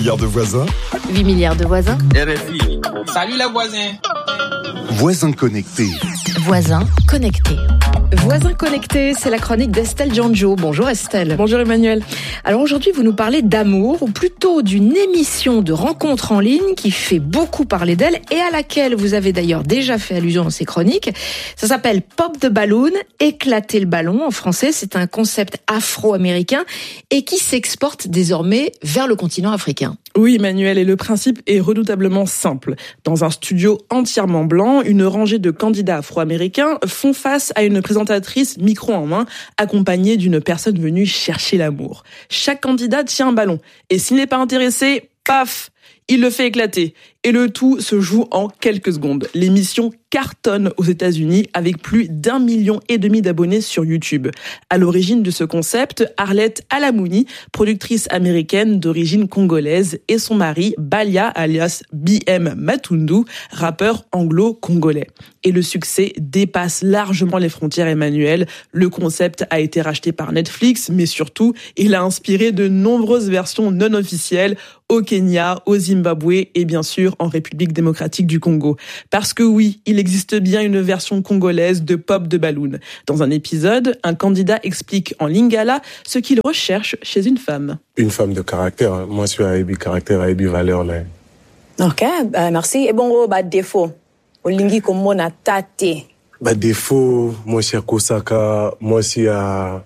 milliards de voisins. 8 milliards de voisins. RFI. Salut les voisins. Voisins connectés. Voisins connectés. Voisins connectés, c'est la chronique d'Estelle Giangio. Bonjour Estelle. Bonjour Emmanuel. Alors aujourd'hui, vous nous parlez d'amour, ou plutôt d'une émission de rencontres en ligne qui fait beaucoup parler d'elle et à laquelle vous avez d'ailleurs déjà fait allusion dans ces chroniques. Ça s'appelle Pop the Balloon, éclater le ballon en français. C'est un concept afro-américain et qui s'exporte désormais vers le continent africain. Oui Emmanuel, et le principe est redoutablement simple. Dans un studio entièrement blanc, une rangée de candidats afro-américains font face à une présentatrice micro en main, accompagnée d'une personne venue chercher l'amour. Chaque candidat tient un ballon, et s'il n'est pas intéressé, paf, il le fait éclater. Et le tout se joue en quelques secondes. L'émission cartonne aux États-Unis avec plus d'1,5 million d'abonnés sur YouTube. À l'origine de ce concept, Arlette Alamouni, productrice américaine d'origine congolaise, et son mari, Balia alias BM Matundu, rappeur anglo-congolais. Et le succès dépasse largement les frontières, Emmanuel. Le concept a été racheté par Netflix, mais surtout, il a inspiré de nombreuses versions non officielles au Kenya, au Zimbabwe et bien sûr en République démocratique du Congo. Parce que oui, il existe bien une version congolaise de Pop the Balloon. Dans un épisode, un candidat explique en lingala ce qu'il recherche chez une femme. Une femme de caractère. Moi, je suis Aibi caractère, Aibi valeur. Là. Ok, merci. Et bon, défaut. Au lingi comme mon tate. Défaut, moi, c'est à Kosaka, moi, c'est à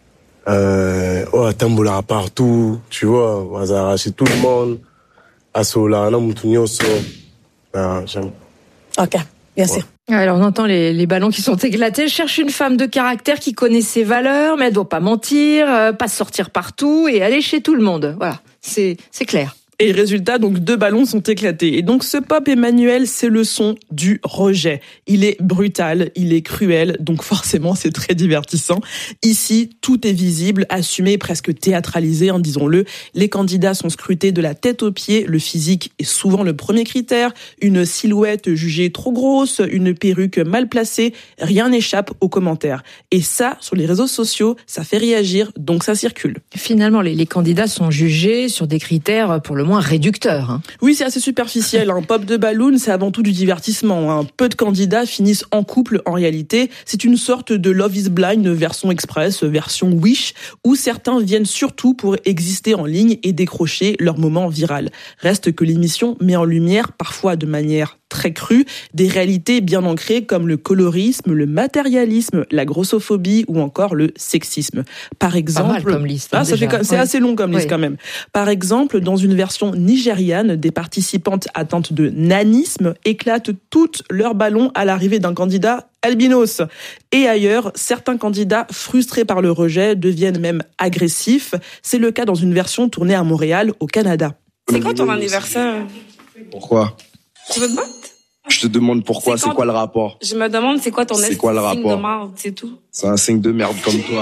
Tambola partout, tu vois, on va arracher tout le monde. À Solana, Moutounioso. J'aime. Ok, bien sûr. Alors on entend les ballons qui sont éclatés. Je cherche une femme de caractère qui connaît ses valeurs, mais elle doit pas mentir, pas sortir partout et aller chez tout le monde. Voilà, c'est clair. Et résultat, donc 2 ballons sont éclatés. Et donc ce pop, Emmanuel, c'est le son du rejet. Il est brutal, il est cruel, donc forcément c'est très divertissant. Ici, tout est visible, assumé, presque théâtralisé, disons-le. Les candidats sont scrutés de la tête aux pieds, le physique est souvent le premier critère. Une silhouette jugée trop grosse, une perruque mal placée, rien n'échappe aux commentaires. Et ça, sur les réseaux sociaux, ça fait réagir, donc ça circule. Finalement, les candidats sont jugés sur des critères pour le moins réducteur. Oui, c'est assez superficiel. Pop the Balloon, c'est avant tout du divertissement. Peu de candidats finissent en couple en réalité. C'est une sorte de Love is Blind version express, version Wish, où certains viennent surtout pour exister en ligne et décrocher leur moment viral. Reste que l'émission met en lumière, parfois de manière très crue, des réalités bien ancrées comme le colorisme, le matérialisme, la grossophobie ou encore le sexisme. Par exemple, pas mal comme liste, c'est assez long comme liste quand même. Par exemple, dans une version nigériane, des participantes atteintes de nanisme éclatent toutes leurs ballons à l'arrivée d'un candidat albinos. Et ailleurs, certains candidats frustrés par le rejet deviennent même agressifs. C'est le cas dans une version tournée à Montréal, au Canada. C'est quand ton anniversaire? Pourquoi? Tu veux te battre? Je te demande pourquoi, c'est quoi le rapport? Je me demande c'est quoi ton signe de merde, c'est tout. C'est un signe de merde comme toi.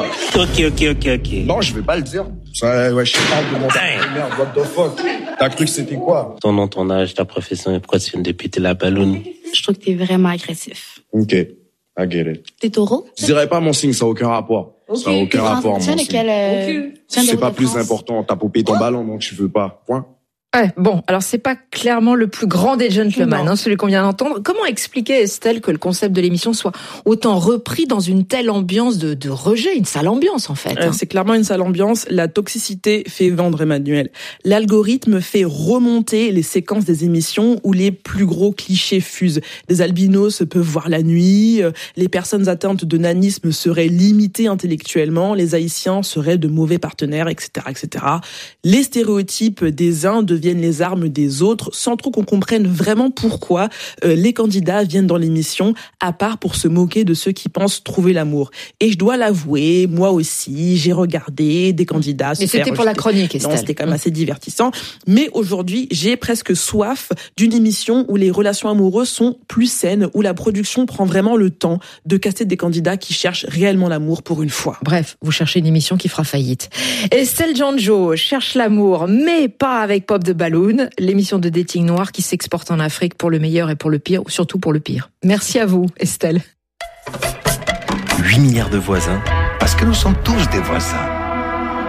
Ok. Non, je vais pas le dire. Ça, ouais, je parle de mon signe de merde, what the fuck? T'as cru que c'était quoi? Ton nom, ton âge, ta profession et pourquoi tu viens de péter la balloune? Je trouve que t'es vraiment agressif. Ok, I get it. T'es taureau? Je dirais pas mon signe, ça a aucun rapport. Okay. Ça a aucun rapport, mon signe. C'est pas plus France. important, t'as popé ton ballon, donc tu veux pas. Point. Ouais, bon, alors c'est pas clairement le plus grand des gentlemen, celui qu'on vient d'entendre. Comment expliquer, Estelle, que le concept de l'émission soit autant repris dans une telle ambiance de rejet, une sale ambiance en fait? C'est clairement une sale ambiance. La toxicité fait vendre, Emmanuel. L'algorithme fait remonter les séquences des émissions où les plus gros clichés fusent. Les albinos peuvent voir la nuit, les personnes atteintes de nanisme seraient limitées intellectuellement, les haïtiens seraient de mauvais partenaires, etc., etc. Les stéréotypes des uns deviennent les armes des autres, sans trop qu'on comprenne vraiment pourquoi les candidats viennent dans l'émission, à part pour se moquer de ceux qui pensent trouver l'amour. Et je dois l'avouer, moi aussi, j'ai regardé des candidats se faire c'était pour rejeter. la chronique, Estelle. Non, c'était quand même assez divertissant. Mais aujourd'hui, j'ai presque soif d'une émission où les relations amoureuses sont plus saines, où la production prend vraiment le temps de caster des candidats qui cherchent réellement l'amour pour une fois. Bref, vous cherchez une émission qui fera faillite. Estelle Giangio cherche l'amour, mais pas avec Pop the Balloon, l'émission de dating noir qui s'exporte en Afrique pour le meilleur et pour le pire, ou surtout pour le pire. Merci à vous, Estelle. 8 milliards de voisins, parce que nous sommes tous des voisins.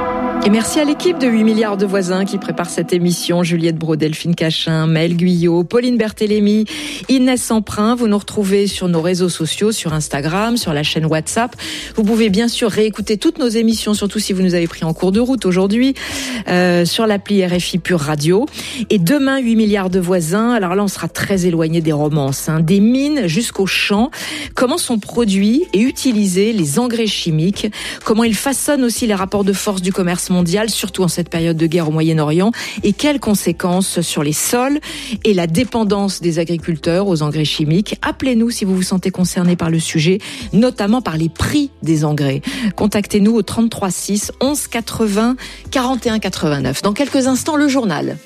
Et merci à l'équipe de 8 milliards de voisins qui prépare cette émission. Juliette Braud, Delphine Cachin, Maëlle Guyot, Pauline Berthélémy, Inès Emprunt. Vous nous retrouvez sur nos réseaux sociaux, sur Instagram, sur la chaîne WhatsApp. Vous pouvez bien sûr réécouter toutes nos émissions, surtout si vous nous avez pris en cours de route aujourd'hui, sur l'appli RFI Pure Radio. Et demain, 8 milliards de voisins. Alors là, on sera très éloigné des romances, des mines jusqu'aux champs. Comment sont produits et utilisés les engrais chimiques? Comment ils façonnent aussi les rapports de force du commerce mondial, surtout en cette période de guerre au Moyen-Orient, et quelles conséquences sur les sols et la dépendance des agriculteurs aux engrais chimiques. Appelez-nous si vous vous sentez concerné par le sujet, notamment par les prix des engrais. Contactez-nous au 33 6 11 80 41 89. Dans quelques instants, le journal.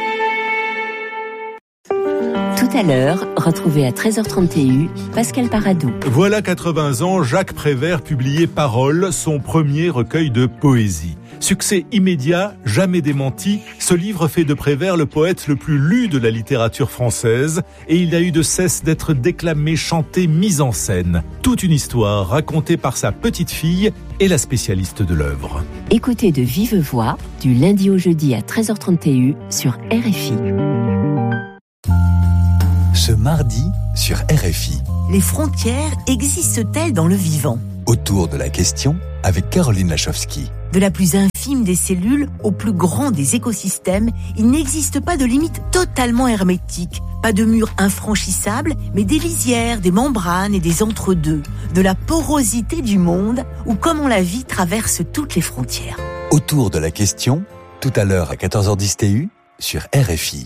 Tout à l'heure, retrouvez à 13h30 TU Pascal Paradou. Voilà 80 ans, Jacques Prévert publiait Paroles, son premier recueil de poésie. Succès immédiat, jamais démenti, ce livre fait de Prévert le poète le plus lu de la littérature française et il n'a eu de cesse d'être déclamé, chanté, mis en scène. Toute une histoire racontée par sa petite fille et la spécialiste de l'œuvre. Écoutez de vive voix, du lundi au jeudi à 13h30 TU sur RFI. Ce mardi sur RFI. Les frontières existent-elles dans le vivant ? Autour de la question avec Caroline Lachowski. De la plus infime des cellules au plus grand des écosystèmes, il n'existe pas de limite totalement hermétique. Pas de murs infranchissables, mais des lisières, des membranes et des entre-deux. De la porosité du monde où, comment la vie traverse toutes les frontières. Autour de la question, tout à l'heure à 14h10 TU sur RFI.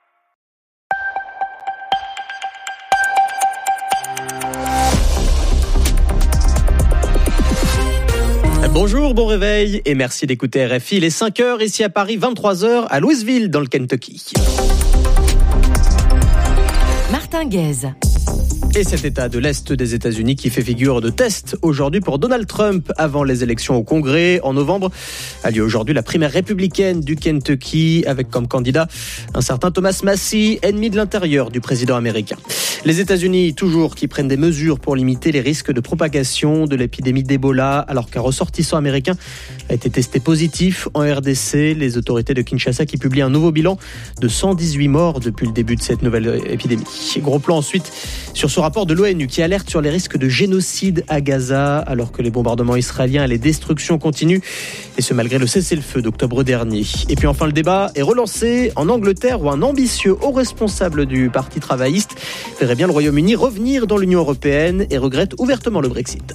Bonjour, bon réveil et merci d'écouter RFI. Il est 5h ici à Paris, 23h à Louisville dans le Kentucky. Martin Guez. Et cet État de l'Est des États-Unis qui fait figure de test aujourd'hui pour Donald Trump avant les élections au Congrès en novembre. A lieu aujourd'hui la primaire républicaine du Kentucky avec comme candidat un certain Thomas Massie, ennemi de l'intérieur du président américain. Les États-Unis toujours qui prennent des mesures pour limiter les risques de propagation de l'épidémie d'Ebola alors qu'un ressortissant américain a été testé positif en RDC. Les autorités de Kinshasa qui publient un nouveau bilan de 118 morts depuis le début de cette nouvelle épidémie. Gros plan ensuite sur ce rapport de l'ONU qui alerte sur les risques de génocide à Gaza alors que les bombardements israéliens et les destructions continuent et ce malgré le cessez-le-feu d'octobre dernier. Et puis enfin le débat est relancé en Angleterre où un ambitieux haut responsable du Parti travailliste verrait bien le Royaume-Uni revenir dans l'Union européenne et regrette ouvertement le Brexit.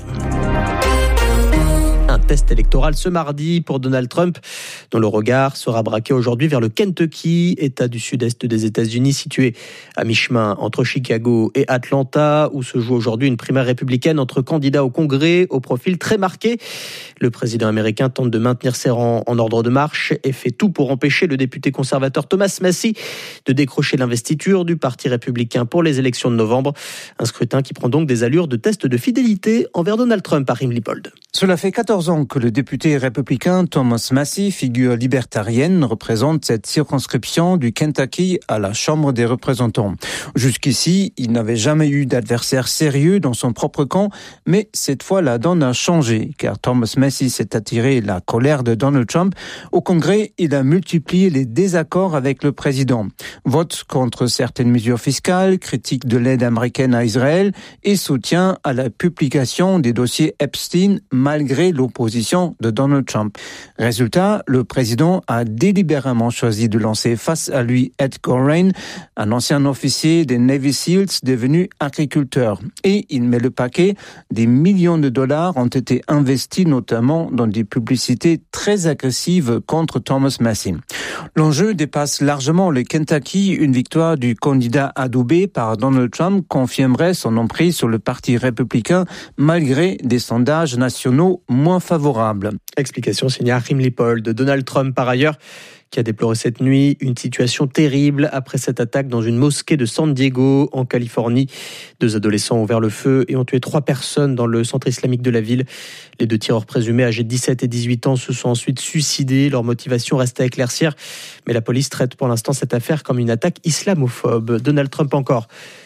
Un test électoral ce mardi pour Donald Trump, dont le regard sera braqué aujourd'hui vers le Kentucky, État du sud-est des États-Unis, situé à mi-chemin entre Chicago et Atlanta, où se joue aujourd'hui une primaire républicaine entre candidats au Congrès au profil très marqué. Le président américain tente de maintenir ses rangs en ordre de marche et fait tout pour empêcher le député conservateur Thomas Massie de décrocher l'investiture du Parti républicain pour les élections de novembre. Un scrutin qui prend donc des allures de test de fidélité envers Donald Trump par Rim Lipold. Cela fait 14 ans que le député républicain Thomas Massie, figure libertarienne, représente cette circonscription du Kentucky à la Chambre des représentants. Jusqu'ici, il n'avait jamais eu d'adversaire sérieux dans son propre camp, mais cette fois la donne a changé, car Thomas Massie s'est attiré la colère de Donald Trump. Au Congrès, il a multiplié les désaccords avec le président. Vote contre certaines mesures fiscales, critique de l'aide américaine à Israël et soutien à la publication des dossiers Epstein malgré l'opposition de Donald Trump. Résultat, le président a délibérément choisi de lancer face à lui Ed Gorein, un ancien officier des Navy Seals devenu agriculteur. Et il met le paquet, des millions de dollars ont été investis notamment dans des publicités très agressives contre Thomas Massie. L'enjeu dépasse largement le Kentucky. Une victoire du candidat adoubé par Donald Trump confirmerait son emprise sur le Parti républicain malgré des sondages nationaux moins favorables. Explication signée Rim Lipold de Donald Trump par ailleurs, qui a déploré cette nuit une situation terrible après cette attaque dans une mosquée de San Diego, en Californie. 2 adolescents ont ouvert le feu et ont tué 3 personnes dans le centre islamique de la ville. Les 2 tireurs présumés, âgés de 17 et 18 ans, se sont ensuite suicidés. Leur motivation reste à éclaircir, mais la police traite pour l'instant cette affaire comme une attaque islamophobe. Donald Trump encore,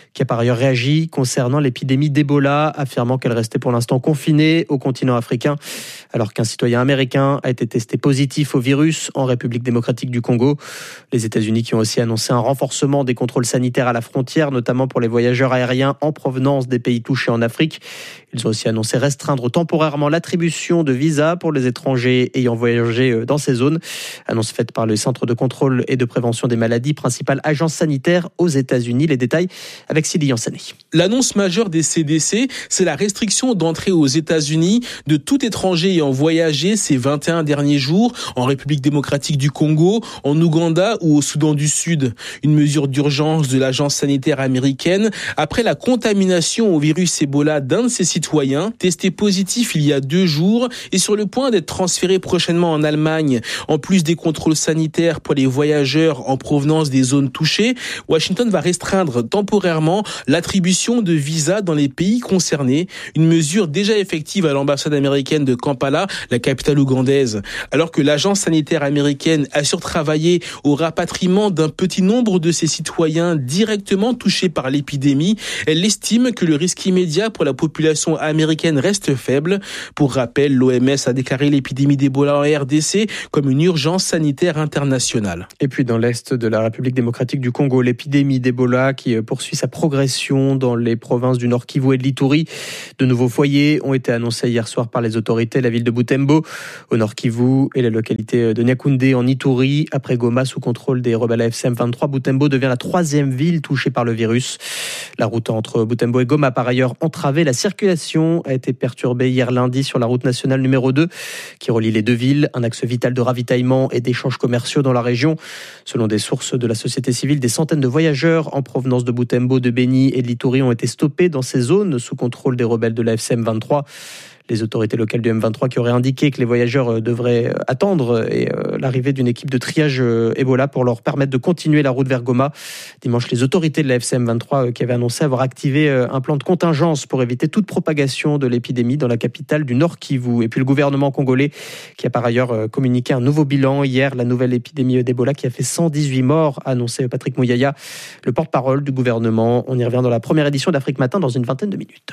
qui a par ailleurs réagi concernant l'épidémie d'Ebola, affirmant qu'elle restait pour l'instant confinée au continent africain, alors qu'un citoyen américain a été testé positif au virus en République démocratique du Congo. Les États-Unis qui ont aussi annoncé un renforcement des contrôles sanitaires à la frontière, notamment pour les voyageurs aériens en provenance des pays touchés en Afrique. Ils ont aussi annoncé restreindre temporairement l'attribution de visas pour les étrangers ayant voyagé dans ces zones. Annonce faite par le Centre de contrôle et de prévention des maladies, principale agence sanitaire aux États-Unis. Les détails avec Sidi Yansani. L'annonce majeure des CDC, c'est la restriction d'entrée aux États-Unis de tout étranger ayant voyagé ces 21 derniers jours en République démocratique du Congo, en Ouganda ou au Soudan du Sud. Une mesure d'urgence de l'agence sanitaire américaine après la contamination au virus Ebola d'un de ses citoyens, testé positif il y a 2 jours et sur le point d'être transféré prochainement en Allemagne. En plus des contrôles sanitaires pour les voyageurs en provenance des zones touchées, Washington va restreindre temporairement l'attribution de visas dans les pays concernés, une mesure déjà effective à l'ambassade américaine de Kampala, la capitale ougandaise. Alors que l'agence sanitaire américaine assure travailler au rapatriement d'un petit nombre de ses citoyens directement touchés par l'épidémie, elle estime que le risque immédiat pour la population américaine reste faible. Pour rappel, l'OMS a déclaré l'épidémie d'Ebola en RDC comme une urgence sanitaire internationale. Et puis dans l'est de la République démocratique du Congo, l'épidémie d'Ebola qui poursuit sa progression dans les provinces du Nord Kivu et de l'Ituri. De nouveaux foyers ont été annoncés hier soir par les autorités. La ville de Butembo au Nord Kivu et la localité de Nyakoundé en Ituri. Après Goma sous contrôle des rebelles AFC M23, Butembo devient la 3e ville touchée par le virus. La route entre Butembo et Goma, par ailleurs entravée. La circulation a été perturbée hier lundi sur la route nationale numéro 2 qui relie les deux villes. Un axe vital de ravitaillement et d'échanges commerciaux dans la région. Selon des sources de la société civile, des centaines de voyageurs en provenance de Butembo, de Beni et de l'Ituri ont été stoppés dans ces zones sous contrôle des rebelles de l'AFC M23. Les autorités locales du M23 qui auraient indiqué que les voyageurs devraient attendre l'arrivée d'une équipe de triage Ebola pour leur permettre de continuer la route vers Goma. Dimanche, les autorités de la FC M23 qui avaient annoncé avoir activé un plan de contingence pour éviter toute propagation de l'épidémie dans la capitale du Nord Kivu. Et puis le gouvernement congolais qui a par ailleurs communiqué un nouveau bilan hier, la nouvelle épidémie d'Ebola qui a fait 118 morts, a annoncé Patrick Mouyaya, le porte-parole du gouvernement. On y revient dans la première édition d'Afrique Matin dans une vingtaine de minutes.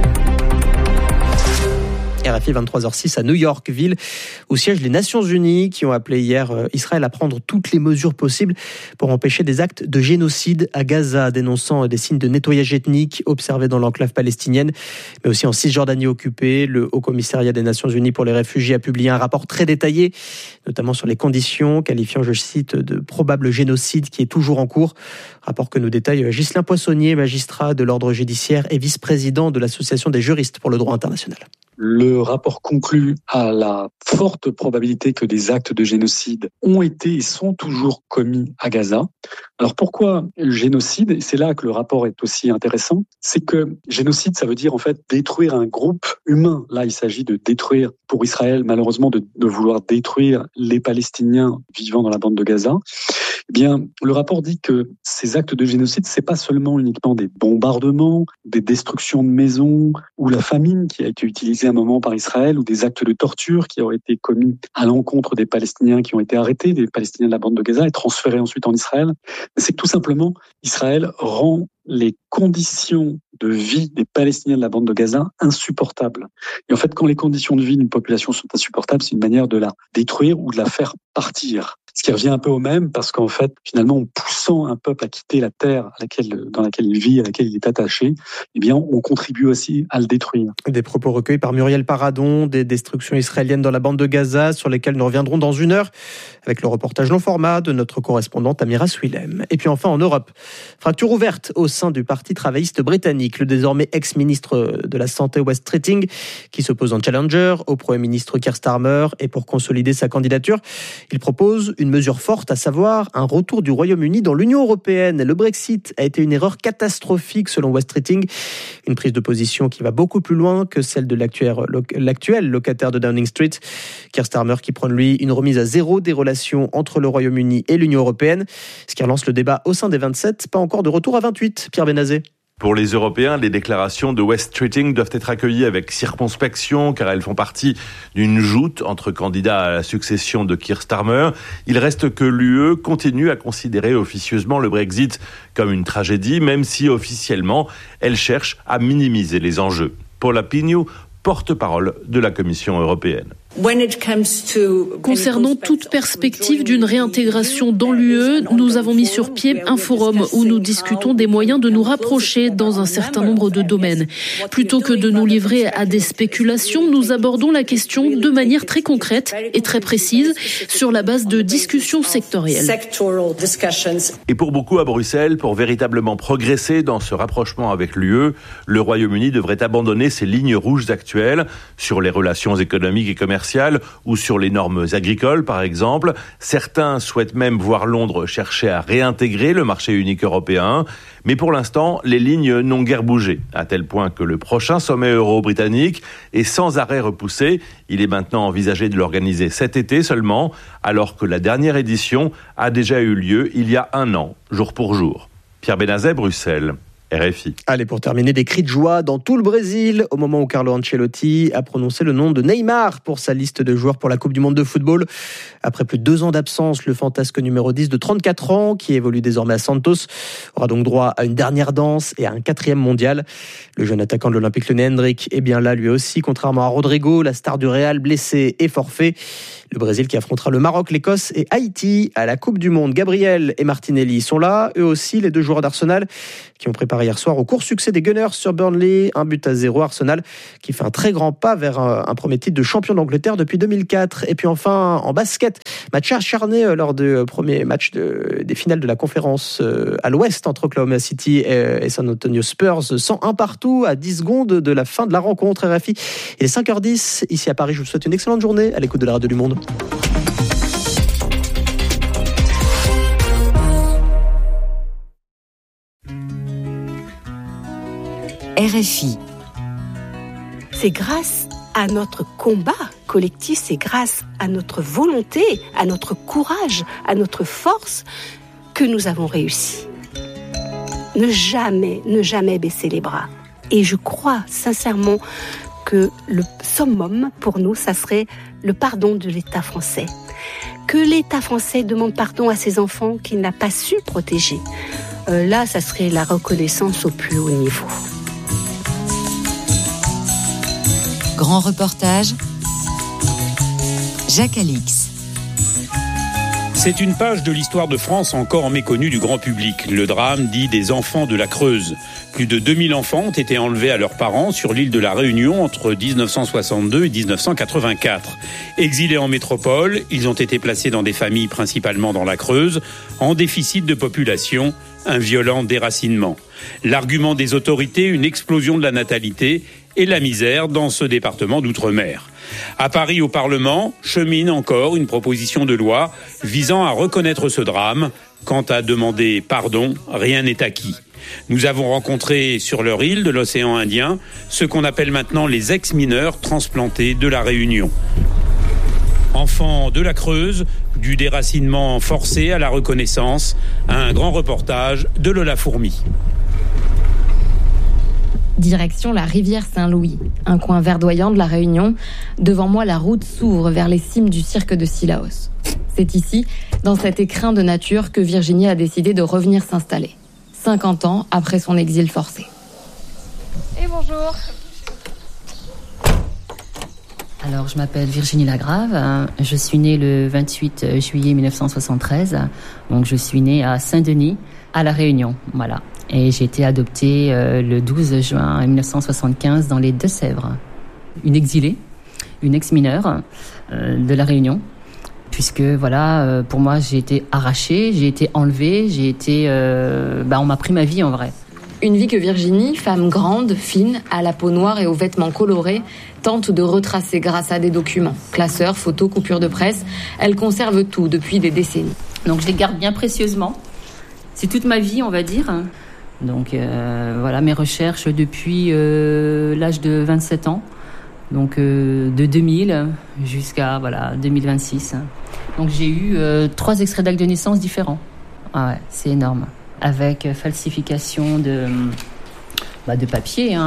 RFI 23h06 à New York, ville où siègent les Nations Unies qui ont appelé hier Israël à prendre toutes les mesures possibles pour empêcher des actes de génocide à Gaza, dénonçant des signes de nettoyage ethnique observés dans l'enclave palestinienne, mais aussi en Cisjordanie occupée. Le Haut-Commissariat des Nations Unies pour les réfugiés a publié un rapport très détaillé, notamment sur les conditions, qualifiant, je cite, de probable génocide qui est toujours en cours. Rapport que nous détaille Ghislain Poissonnier, magistrat de l'ordre judiciaire et vice-président de l'Association des juristes pour le droit international. Le rapport conclut à la forte probabilité que des actes de génocide ont été et sont toujours commis à Gaza. Alors pourquoi génocide ? C'est là que le rapport est aussi intéressant. C'est que génocide, ça veut dire en fait détruire un groupe humain. Là, il s'agit de détruire, pour Israël, malheureusement, de vouloir détruire les Palestiniens vivant dans la bande de Gaza. Eh bien, le rapport dit que ces actes de génocide, c'est pas seulement uniquement des bombardements, des destructions de maisons ou la famine qui a été utilisée à un moment par Israël ou des actes de torture qui auraient été commis à l'encontre des Palestiniens qui ont été arrêtés, des Palestiniens de la bande de Gaza et transférés ensuite en Israël. C'est que tout simplement, Israël rend les conditions de vie des Palestiniens de la bande de Gaza insupportables. Et en fait, quand les conditions de vie d'une population sont insupportables, c'est une manière de la détruire ou de la faire partir. Ce qui revient un peu au même parce qu'en fait, finalement, en poussant un peuple à quitter la terre dans laquelle il vit, à laquelle il est attaché, eh bien, on contribue aussi à le détruire. Des propos recueillis par Muriel Paradon, des destructions israéliennes dans la bande de Gaza, sur lesquelles nous reviendrons dans une heure, avec le reportage long format de notre correspondante Amira Swilem. Et puis enfin, en Europe, fracture ouverte au sein du Parti travailliste britannique, le désormais ex-ministre de la Santé Wes Streeting, qui s'oppose en challenger au Premier ministre Keir Starmer, et pour consolider sa candidature, il propose une mesure forte, à savoir un retour du Royaume-Uni dans l'Union européenne. Le Brexit a été une erreur catastrophique selon Wes Streeting, une prise de position qui va beaucoup plus loin que celle de l'actuel locataire de Downing Street. Keir Starmer qui prône lui une remise à zéro des relations entre le Royaume-Uni et l'Union européenne, ce qui relance le débat au sein des 27. Pas encore de retour à 28, Pierre Benazé. Pour les Européens, les déclarations de West Streeting doivent être accueillies avec circonspection car elles font partie d'une joute entre candidats à la succession de Keir Starmer. Il reste que l'UE continue à considérer officieusement le Brexit comme une tragédie, même si officiellement elle cherche à minimiser les enjeux. Paula Pignou, porte-parole de la Commission européenne. Concernant toute perspective d'une réintégration dans l'UE, nous avons mis sur pied un forum où nous discutons des moyens de nous rapprocher dans un certain nombre de domaines. Plutôt que de nous livrer à des spéculations, nous abordons la question de manière très concrète et très précise sur la base de discussions sectorielles. Et pour beaucoup à Bruxelles, pour véritablement progresser dans ce rapprochement avec l'UE, le Royaume-Uni devrait abandonner ses lignes rouges actuelles sur les relations économiques et commerciales ou sur les normes agricoles, par exemple. Certains souhaitent même voir Londres chercher à réintégrer le marché unique européen. Mais pour l'instant, les lignes n'ont guère bougé, à tel point que le prochain sommet euro-britannique est sans arrêt repoussé. Il est maintenant envisagé de l'organiser cet été seulement, alors que la dernière édition a déjà eu lieu il y a 1 an, jour pour jour. Pierre Benazet, Bruxelles. RFI. Allez, pour terminer, des cris de joie dans tout le Brésil au moment où Carlo Ancelotti a prononcé le nom de Neymar pour sa liste de joueurs pour la Coupe du Monde de football. Après plus de 2 ans d'absence, le fantasque numéro 10 de 34 ans, qui évolue désormais à Santos, aura donc droit à une dernière danse et à un 4e mondial. Le jeune attaquant de l'Olympique Lyonnais, Endrick, est bien là lui aussi, contrairement à Rodrigo, la star du Real, blessé et forfait. Le Brésil qui affrontera le Maroc, l'Écosse et Haïti à la Coupe du Monde. Gabriel et Martinelli sont là, eux aussi, les 2 joueurs d'Arsenal qui ont préparé hier soir au court succès des Gunners sur Burnley. 1-0, Arsenal qui fait un très grand pas vers un premier titre de champion d'Angleterre depuis 2004. Et puis enfin, en basket, match acharné lors du premier match des finales de la conférence à l'Ouest entre Oklahoma City et San Antonio Spurs. 101 partout à 10 secondes de la fin de la rencontre. RFI, il est 5h10 ici à Paris. Je vous souhaite une excellente journée à l'écoute de la radio du Monde. RFI. C'est grâce à notre combat collectif, c'est grâce à notre volonté, à notre courage, à notre force que nous avons réussi. Ne jamais baisser les bras. Et je crois sincèrement que le summum pour nous, ça serait le pardon de l'État français. Que l'État français demande pardon à ses enfants qu'il n'a pas su protéger. Là, ça serait la reconnaissance au plus haut niveau. Grand reportage, Jacques Alix. C'est une page de l'histoire de France encore méconnue du grand public. Le drame dit des enfants de la Creuse. Plus de 2000 enfants ont été enlevés à leurs parents sur l'île de la Réunion entre 1962 et 1984. Exilés en métropole, ils ont été placés dans des familles principalement dans la Creuse, en déficit de population, un violent déracinement. L'argument des autorités, une explosion de la natalité et la misère dans ce département d'outre-mer. À Paris, au Parlement, chemine encore une proposition de loi visant à reconnaître ce drame. Quant à demander pardon, rien n'est acquis. Nous avons rencontré sur leur île de l'océan Indien ce qu'on appelle maintenant les ex-mineurs transplantés de la Réunion. Enfants de la Creuse, du déracinement forcé à la reconnaissance, un grand reportage de Lola Fourmi. Direction la rivière Saint-Louis, un coin verdoyant de la Réunion. Devant moi, la route s'ouvre vers les cimes du cirque de Sillaos. C'est ici, dans cet écrin de nature, que Virginie a décidé de revenir s'installer. 50 ans après son exil forcé. Et bonjour. Alors, je m'appelle Virginie Lagrave. Je suis née le 28 juillet 1973. Donc, je suis née à Saint-Denis, à La Réunion. Voilà. Et j'ai été adoptée le 12 juin 1975 dans les Deux-Sèvres. Une exilée, une ex-mineure de La Réunion. Puisque, voilà, pour moi, j'ai été arrachée, j'ai été enlevée, on m'a pris ma vie en vrai. Une vie que Virginie, femme grande, fine, à la peau noire et aux vêtements colorés, tente de retracer grâce à des documents. Classeurs, photos, coupures de presse. Elle conserve tout depuis des décennies. Donc je les garde bien précieusement. C'est toute ma vie, on va dire. Donc voilà, mes recherches depuis l'âge de 27 ans. Donc de 2000 jusqu'à 2026. Donc j'ai eu 3 extraits d'actes de naissance différents. Ah ouais, c'est énorme. Avec falsification de papier.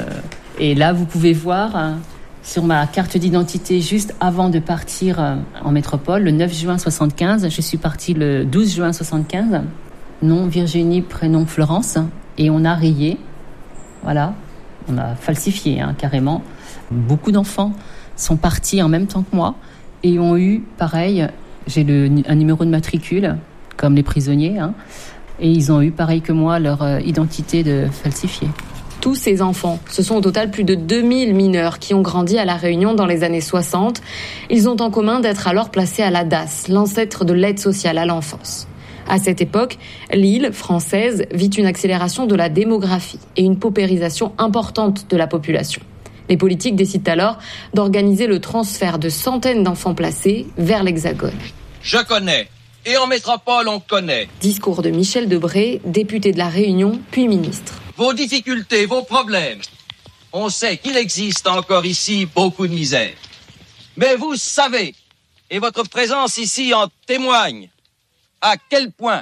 Et là, vous pouvez voir sur ma carte d'identité, juste avant de partir en métropole, le 9 juin 75, je suis partie le 12 juin 75. Nom Virginie, prénom Florence. Et on a rayé. Voilà. On a falsifié, carrément. Beaucoup d'enfants sont partis en même temps que moi et ont eu, pareil, j'ai un numéro de matricule, comme les prisonniers, et ils ont eu, pareil que moi, leur identité falsifiée. Tous ces enfants, ce sont au total plus de 2000 mineurs qui ont grandi à La Réunion dans les années 60. Ils ont en commun d'être alors placés à la DAS, l'ancêtre de l'aide sociale à l'enfance. À cette époque, l'île française vit une accélération de la démographie et une paupérisation importante de la population. Les politiques décident alors d'organiser le transfert de centaines d'enfants placés vers l'Hexagone. Je connais. Et en métropole, on connaît. Discours de Michel Debré, député de La Réunion, puis ministre. Vos difficultés, vos problèmes. On sait qu'il existe encore ici beaucoup de misère. Mais vous savez, et votre présence ici en témoigne, à quel point,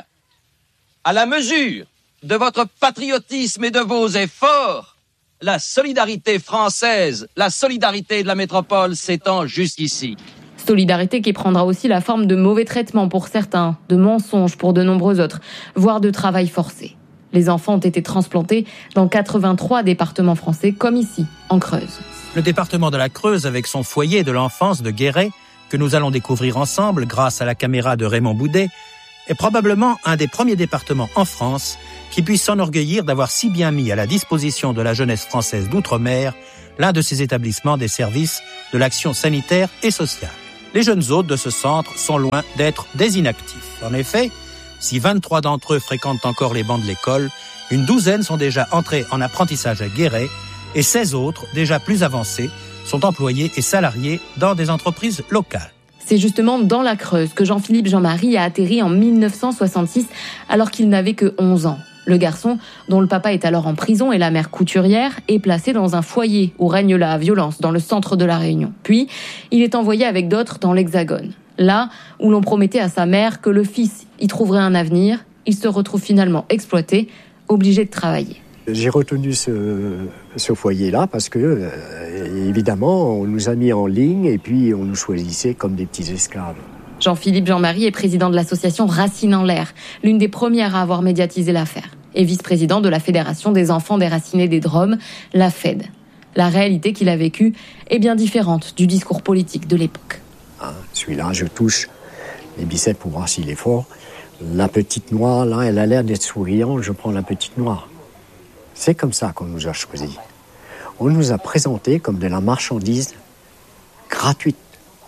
à la mesure de votre patriotisme et de vos efforts, la solidarité française, la solidarité de la métropole s'étend jusqu'ici. Solidarité qui prendra aussi la forme de mauvais traitements pour certains, de mensonges pour de nombreux autres, voire de travail forcé. Les enfants ont été transplantés dans 83 départements français, comme ici, en Creuse. Le département de la Creuse, avec son foyer de l'enfance de Guéret, que nous allons découvrir ensemble grâce à la caméra de Raymond Boudet, est probablement un des premiers départements en France qui puisse s'enorgueillir d'avoir si bien mis à la disposition de la jeunesse française d'outre-mer l'un de ces établissements des services de l'action sanitaire et sociale. Les jeunes hôtes de ce centre sont loin d'être des inactifs. En effet, si 23 d'entre eux fréquentent encore les bancs de l'école, une douzaine sont déjà entrés en apprentissage à Guéret et 16 autres, déjà plus avancés, sont employés et salariés dans des entreprises locales. C'est justement dans la Creuse que Jean-Philippe Jean-Marie a atterri en 1966 alors qu'il n'avait que 11 ans. Le garçon, dont le papa est alors en prison et la mère couturière, est placé dans un foyer où règne la violence dans le centre de La Réunion. Puis, il est envoyé avec d'autres dans l'Hexagone. Là où l'on promettait à sa mère que le fils y trouverait un avenir, il se retrouve finalement exploité, obligé de travailler. J'ai retenu ce foyer-là parce que, évidemment, on nous a mis en ligne et puis on nous choisissait comme des petits esclaves. Jean-Philippe Jean-Marie est président de l'association Racines en l'air, l'une des premières à avoir médiatisé l'affaire, et vice-président de la Fédération des enfants déracinés des Drômes, la FED. La réalité qu'il a vécue est bien différente du discours politique de l'époque. Celui-là, je touche les biceps pour voir s'il est fort. La petite noire, là, elle a l'air d'être souriante, je prends la petite noire. C'est comme ça qu'on nous a choisis. On nous a présenté comme de la marchandise gratuite.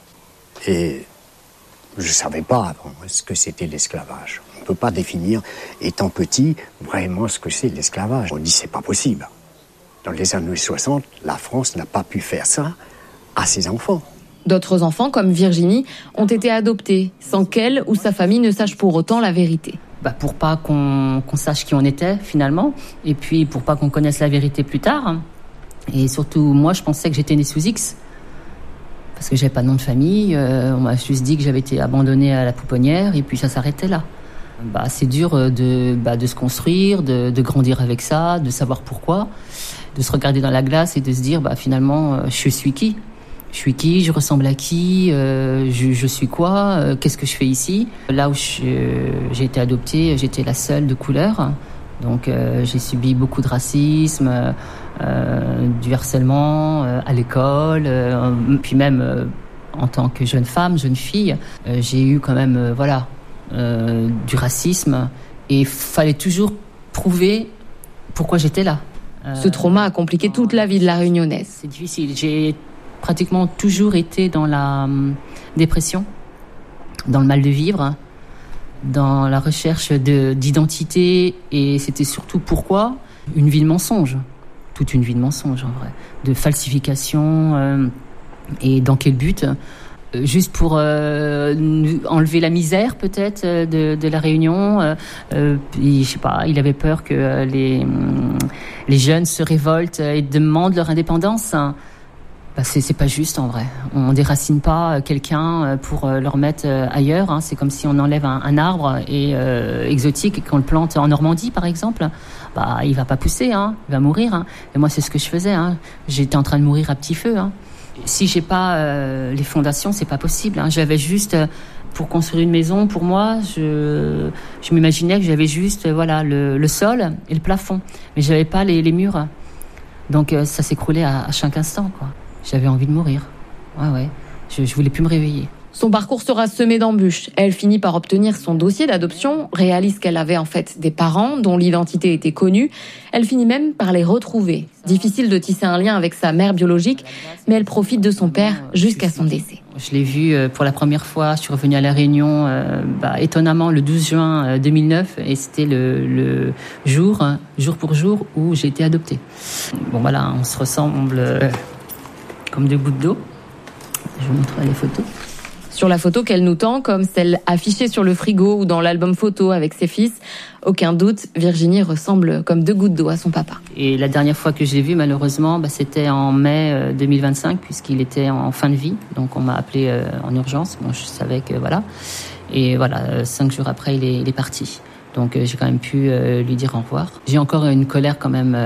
Et je ne savais pas avant ce que c'était l'esclavage. On ne peut pas définir, étant petit, vraiment ce que c'est l'esclavage. On dit c'est pas possible. Dans les années 60, la France n'a pas pu faire ça à ses enfants. D'autres enfants, comme Virginie, ont été adoptés, sans qu'elle ou sa famille ne sache pour autant la vérité. Pour pas qu'on sache qui on était, finalement, et puis pour pas qu'on connaisse la vérité plus tard. Et surtout, moi, je pensais que j'étais née sous X, parce que j'avais pas de nom de famille, on m'a juste dit que j'avais été abandonnée à la pouponnière, et puis ça s'arrêtait là. C'est dur de se construire, de grandir avec ça, de savoir pourquoi, de se regarder dans la glace et de se dire, finalement, je suis qui ? Je suis qui ? Je ressemble à qui ? Je suis quoi ? Qu'est-ce que je fais ici ? Là où j'ai été adoptée, j'étais la seule de couleur. Donc j'ai subi beaucoup de racisme, du harcèlement à l'école, puis même en tant que jeune femme, jeune fille, j'ai eu quand même du racisme et fallait toujours prouver pourquoi j'étais là. Ce trauma a compliqué toute la vie de la Réunionnaise. C'est difficile. J'ai pratiquement toujours été dans la dépression, dans le mal de vivre, dans la recherche d'identité, et c'était surtout pourquoi une vie de mensonge, toute une vie de mensonge en vrai, de falsification, et dans quel but ? Juste pour enlever la misère peut-être de la Réunion. Je sais pas, il avait peur que les jeunes se révoltent et demandent leur indépendance. C'est pas juste en vrai. On déracine pas quelqu'un pour le remettre ailleurs. Hein. C'est comme si on enlève un arbre exotique et qu'on le plante en Normandie par exemple. Il va pas pousser, hein. Il va mourir. Hein. Et moi c'est ce que je faisais. Hein. J'étais en train de mourir à petit feu. Hein. Si j'ai pas les fondations, c'est pas possible. Hein. J'avais juste pour construire une maison. Pour moi, je m'imaginais que j'avais juste le sol et le plafond, mais j'avais pas les murs. Donc ça s'écroulait à chaque instant, quoi. J'avais envie de mourir. Ouais. Je voulais plus me réveiller. Son parcours sera semé d'embûches. Elle finit par obtenir son dossier d'adoption, réalise qu'elle avait en fait des parents dont l'identité était connue. Elle finit même par les retrouver. Difficile de tisser un lien avec sa mère biologique, mais elle profite de son père jusqu'à son décès. Je l'ai vu pour la première fois. Je suis revenue à La Réunion, étonnamment, le 12 juin 2009. Et c'était le jour pour jour, où j'ai été adoptée. Bon, voilà, on se ressemble comme deux gouttes d'eau. Je vous montrerai les photos. Sur la photo qu'elle nous tend, comme celle affichée sur le frigo ou dans l'album photo avec ses fils, aucun doute, Virginie ressemble comme deux gouttes d'eau à son papa. Et la dernière fois que je l'ai vu, malheureusement, c'était en mai 2025, puisqu'il était en fin de vie. Donc on m'a appelé en urgence. Bon, je savais que voilà. Et voilà, 5 jours après, il est parti. Donc j'ai quand même pu lui dire au revoir. J'ai encore une colère quand même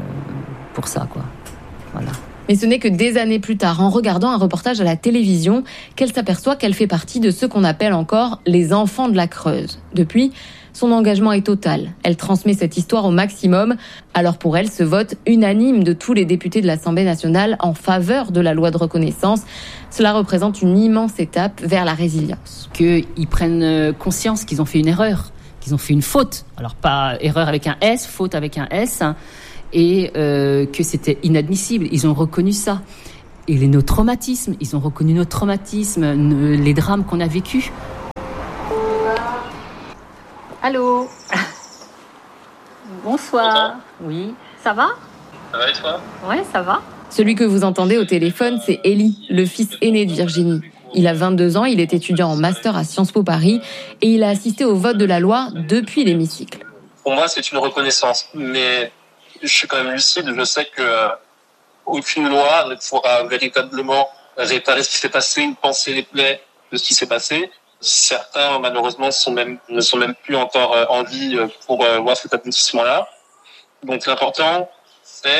pour ça, quoi. Voilà. Mais ce n'est que des années plus tard, en regardant un reportage à la télévision, qu'elle s'aperçoit qu'elle fait partie de ceux qu'on appelle encore les enfants de la Creuse. Depuis, son engagement est total. Elle transmet cette histoire au maximum. Alors pour elle, ce vote unanime de tous les députés de l'Assemblée nationale en faveur de la loi de reconnaissance, cela représente une immense étape vers la résilience. Qu'ils prennent conscience qu'ils ont fait une erreur, qu'ils ont fait une faute. Alors pas erreur avec un S, faute avec un S, et que c'était inadmissible. Ils ont reconnu ça. Et nos traumatismes, ils ont reconnu nos traumatismes, les drames qu'on a vécus. Allô. Bonsoir. Oui, ça va ? Ça va et toi ? Ouais, ça va. Celui que vous entendez au téléphone, c'est Elie, le fils aîné de Virginie. Il a 22 ans, il est étudiant en master à Sciences Po Paris et il a assisté au vote de la loi depuis l'hémicycle. Pour moi, c'est une reconnaissance, mais je suis quand même lucide, je sais que aucune loi ne pourra véritablement réparer ce qui s'est passé, panser les plaies de ce qui s'est passé. Certains, malheureusement, ne sont même plus encore en vie pour voir cet aboutissement-là. Donc l'important, c'est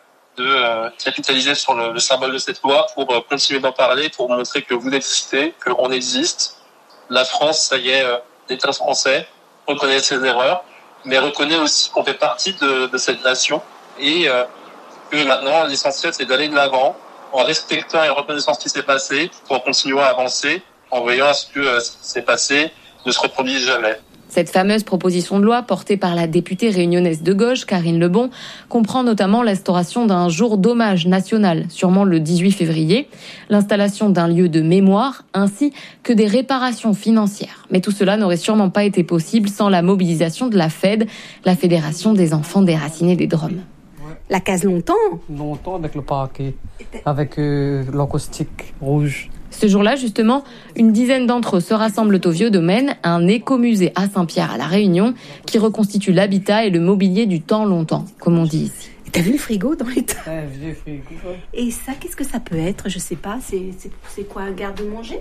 de capitaliser sur le symbole de cette loi pour continuer d'en parler, pour montrer que vous existez, qu'on existe. La France, ça y est, l'État français reconnaît ses erreurs, mais reconnaît aussi qu'on fait partie de cette nation et que maintenant, l'essentiel, c'est d'aller de l'avant en respectant et en reconnaissant ce qui s'est passé, pour continuer à avancer, en veillant à ce que ce qui s'est passé ne se reproduise jamais. Cette fameuse proposition de loi portée par la députée réunionnaise de gauche, Karine Lebon, comprend notamment l'instauration d'un jour d'hommage national, sûrement le 18 février, l'installation d'un lieu de mémoire, ainsi que des réparations financières. Mais tout cela n'aurait sûrement pas été possible sans la mobilisation de la FED, la Fédération des enfants déracinés des Drômes. La case longtemps avec le parquet, avec l'encaustique rouge. Ce jour-là, justement, une dizaine d'entre eux se rassemblent au Vieux Domaine, un écomusée à Saint-Pierre à La Réunion, qui reconstitue l'habitat et le mobilier du temps longtemps, comme on dit ici. T'as vu le frigo dans les temps? Vieux frigo. Et ça, qu'est-ce que ça peut être? Je sais pas, c'est quoi, un garde-manger?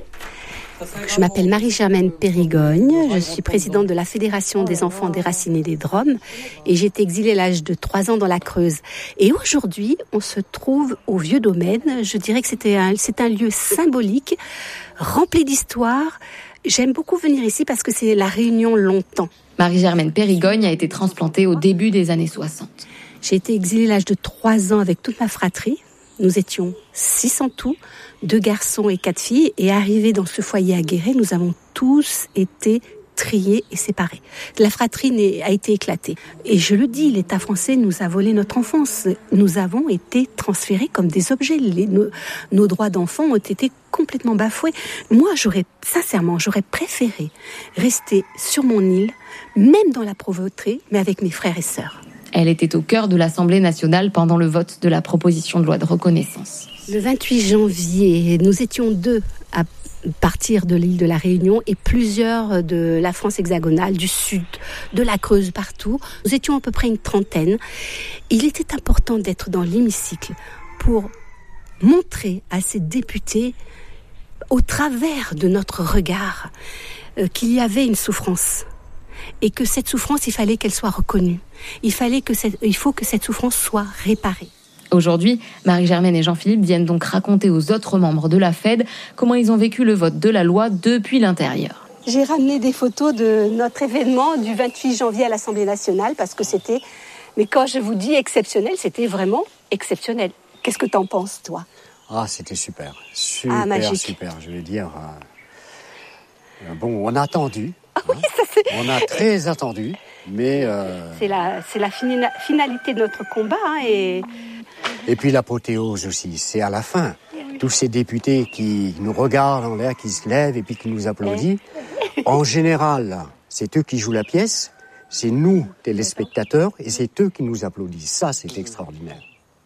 Je m'appelle Marie-Germaine Périgogne, je suis présidente de la Fédération des enfants déracinés des Drômes et j'ai été exilée à l'âge de 3 ans dans la Creuse. Et aujourd'hui, on se trouve au Vieux Domaine. Je dirais que c'est un lieu symbolique, rempli d'histoire. J'aime beaucoup venir ici parce que c'est La Réunion longtemps. Marie-Germaine Périgogne a été transplantée au début des années 60. J'ai été exilée à l'âge de 3 ans avec toute ma fratrie. Nous étions 6 en tout, 2 garçons et 4 filles. Et arrivés dans ce foyer à Guéret, nous avons tous été triés et séparés. La fratrie a été éclatée. Et je le dis, l'État français nous a volé notre enfance. Nous avons été transférés comme des objets. Nos droits d'enfants ont été complètement bafoués. Moi, j'aurais préféré rester sur mon île, même dans la pauvreté, mais avec mes frères et sœurs. Elle était au cœur de l'Assemblée nationale pendant le vote de la proposition de loi de reconnaissance. Le 28 janvier, nous étions 2 à partir de l'île de la Réunion et plusieurs de la France hexagonale, du sud, de la Creuse, partout. Nous étions à peu près une 30aine. Il était important d'être dans l'hémicycle pour montrer à ces députés, au travers de notre regard, qu'il y avait une souffrance. Et que cette souffrance, il fallait qu'elle soit reconnue. Il faut que cette souffrance soit réparée. Aujourd'hui, Marie-Germaine et Jean-Philippe viennent donc raconter aux autres membres de la FED comment ils ont vécu le vote de la loi depuis l'intérieur. J'ai ramené des photos de notre événement du 28 janvier à l'Assemblée nationale parce que c'était, mais quand je vous dis exceptionnel, c'était vraiment exceptionnel. Qu'est-ce que t'en penses, toi ? Ah, c'était super. Magique. Super, je vais dire. Bon, on a attendu. Ah oui, ça c'est... On a très attendu, mais... C'est la finalité de notre combat. Et puis l'apothéose aussi, c'est à la fin. Tous ces députés qui nous regardent en l'air, qui se lèvent et puis qui nous applaudissent. En général, c'est eux qui jouent la pièce, c'est nous, téléspectateurs, et c'est eux qui nous applaudissent. Ça, c'est extraordinaire.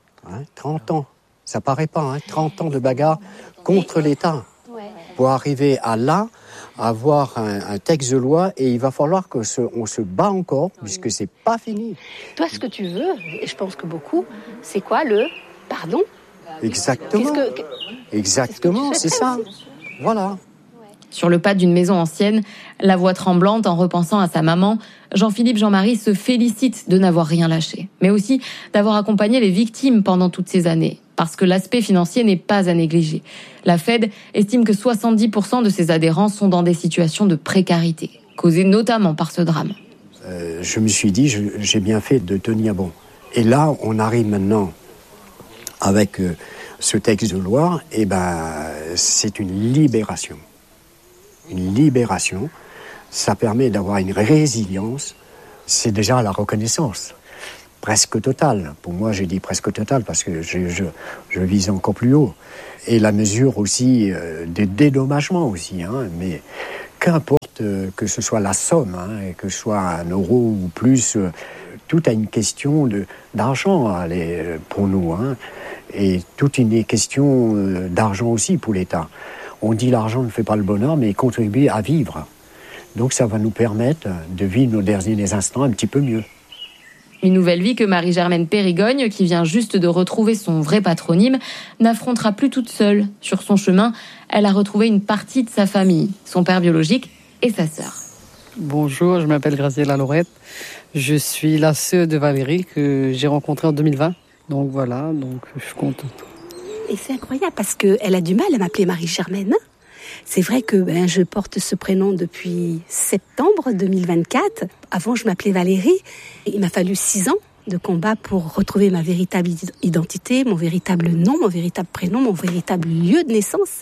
30 ans, ça paraît pas, 30 ans de bagarre contre l'État. Pour arriver à là, avoir un texte de loi, et il va falloir qu'on se bat encore, puisque c'est pas fini. Toi, ce que tu veux, et je pense que beaucoup, c'est quoi le pardon ? Exactement. Exactement, c'est ça. Voilà. Sur le pas d'une maison ancienne, la voix tremblante en repensant à sa maman, Jean-Philippe Jean-Marie se félicite de n'avoir rien lâché, mais aussi d'avoir accompagné les victimes pendant toutes ces années, parce que l'aspect financier n'est pas à négliger. La FED estime que 70% de ses adhérents sont dans des situations de précarité, causées notamment par ce drame. Je me suis dit, j'ai bien fait de tenir bon. Et là, on arrive maintenant avec ce texte de loi, et c'est une libération. Une libération, ça permet d'avoir une résilience, c'est déjà la reconnaissance, presque totale. Pour moi, j'ai dit presque totale parce que je vise encore plus haut. Et la mesure aussi des dédommagements aussi, mais qu'importe que ce soit la somme, que ce soit 1 euro ou plus, tout a une question d'argent pour nous, et toute une question d'argent aussi pour l'État. On dit l'argent ne fait pas le bonheur, mais contribuer à vivre. Donc ça va nous permettre de vivre nos derniers instants un petit peu mieux. Une nouvelle vie que Marie-Germaine Périgogne, qui vient juste de retrouver son vrai patronyme, n'affrontera plus toute seule. Sur son chemin, elle a retrouvé une partie de sa famille, son père biologique et sa sœur. Bonjour, je m'appelle Graziella Lorette. Je suis la sœur de Valérie que j'ai rencontrée en 2020. Donc voilà, je suis contente. Et c'est incroyable parce qu'elle a du mal à m'appeler Marie-Germaine. C'est vrai que je porte ce prénom depuis septembre 2024. Avant, je m'appelais Valérie. Il m'a fallu 6 ans de combat pour retrouver ma véritable identité, mon véritable nom, mon véritable prénom, mon véritable lieu de naissance.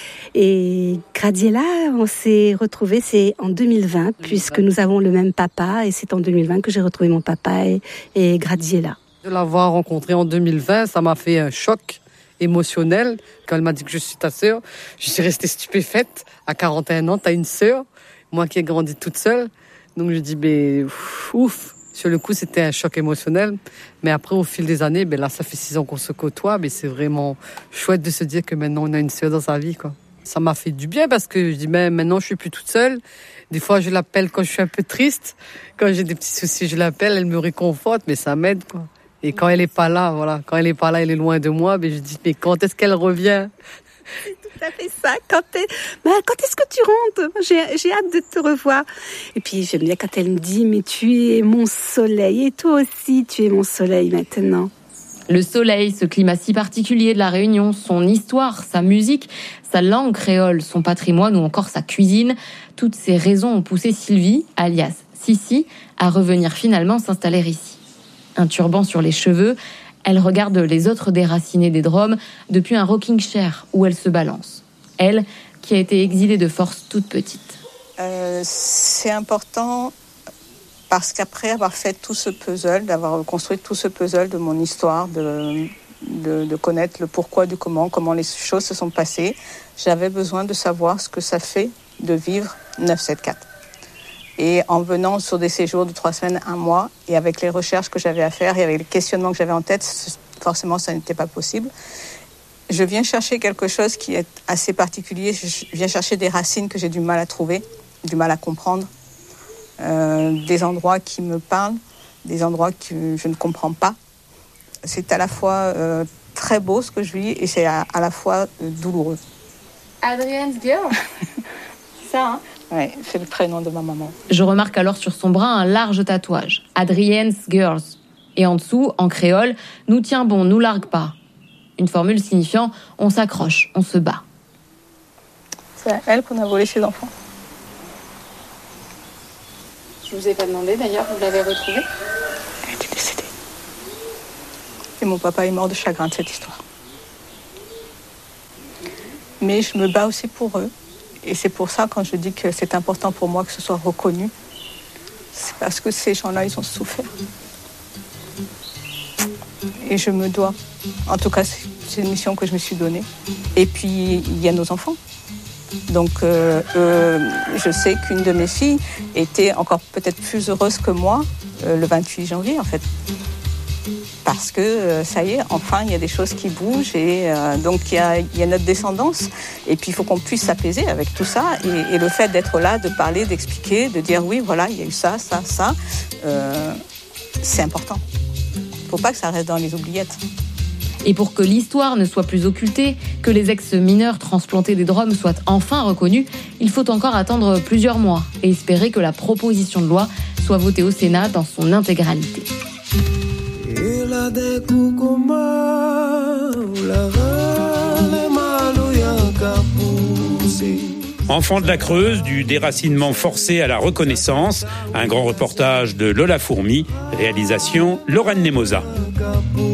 Et Graziella, on s'est retrouvés, c'est en 2020, puisque nous avons le même papa. Et c'est en 2020 que j'ai retrouvé mon papa et Graziella. De l'avoir rencontrée en 2020, ça m'a fait un choc émotionnel. Quand elle m'a dit que je suis ta sœur, je suis restée stupéfaite. À 41 ans, t'as une sœur, moi qui ai grandi toute seule. Donc je dis, ouf. Sur le coup, c'était un choc émotionnel. Mais après, au fil des années, là, ça fait 6 ans qu'on se côtoie. Mais c'est vraiment chouette de se dire que maintenant, on a une sœur dans sa vie, quoi. Ça m'a fait du bien parce que je dis, maintenant, je suis plus toute seule. Des fois, je l'appelle quand je suis un peu triste. Quand j'ai des petits soucis, je l'appelle, elle me réconforte, mais ça m'aide, quoi. Et quand elle est pas là, elle est loin de moi, je dis, mais quand est-ce qu'elle revient ? C'est tout à fait ça. Quand est-ce que tu rentres ? J'ai hâte de te revoir. Et puis, j'aime bien quand elle me dit, mais tu es mon soleil. Et toi aussi, tu es mon soleil maintenant. Le soleil, ce climat si particulier de la Réunion, son histoire, sa musique, sa langue créole, son patrimoine ou encore sa cuisine, toutes ces raisons ont poussé Sylvie, alias Sissi, à revenir finalement s'installer ici. Un turban sur les cheveux, elle regarde les autres déracinés des Drômes depuis un rocking chair où elle se balance. Elle, qui a été exilée de force toute petite. C'est important parce qu'après avoir fait tout ce puzzle, d'avoir construit tout ce puzzle de mon histoire, de connaître le pourquoi du comment les choses se sont passées, j'avais besoin de savoir ce que ça fait de vivre 974. Et en venant sur des séjours de 3 semaines, 1 mois, et avec les recherches que j'avais à faire et avec les questionnements que j'avais en tête, forcément, ça n'était pas possible. Je viens chercher quelque chose qui est assez particulier. Je viens chercher des racines que j'ai du mal à trouver, du mal à comprendre, des endroits qui me parlent, des endroits que je ne comprends pas. C'est à la fois très beau ce que je vis et c'est à la fois douloureux. Adrienne's Girl. C'est ça, hein? Oui, c'est le prénom de ma maman. Je remarque alors sur son bras un large tatouage, Adrienne's Girls. Et en dessous, en créole, nous tient bon, nous largue pas. Une formule signifiant on s'accroche, on se bat. C'est à elle qu'on a volé ses enfants. Je vous ai pas demandé d'ailleurs, vous l'avez retrouvée? Elle était décédée. Et mon papa est mort de chagrin de cette histoire. Mais je me bats aussi pour eux. Et c'est pour ça, quand je dis que c'est important pour moi que ce soit reconnu, c'est parce que ces gens-là, ils ont souffert. Et je me dois. En tout cas, c'est une mission que je me suis donnée. Et puis, il y a nos enfants. Donc, je sais qu'une de mes filles était encore peut-être plus heureuse que moi le 28 janvier, en fait. Parce que, ça y est, enfin, il y a des choses qui bougent. Et donc, il y a notre descendance. Et puis, il faut qu'on puisse s'apaiser avec tout ça. Et le fait d'être là, de parler, d'expliquer, de dire, oui, voilà, il y a eu ça, ça, ça, c'est important. Il ne faut pas que ça reste dans les oubliettes. Et pour que l'histoire ne soit plus occultée, que les ex-mineurs transplantés des DROM soient enfin reconnus, il faut encore attendre plusieurs mois et espérer que la proposition de loi soit votée au Sénat dans son intégralité. Enfants de la Creuse, du déracinement forcé à la reconnaissance, un grand reportage de Lola Fourmi, réalisation Lorraine Nemosa.